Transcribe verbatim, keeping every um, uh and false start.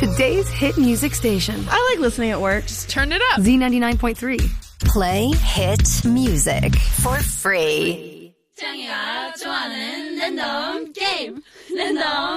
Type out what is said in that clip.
today's hit music station. I like listening at work. Just turn it up. Z ninety-nine point three. Play hit music for free. 짱이가 좋아하는 랜덤 게임 랜덤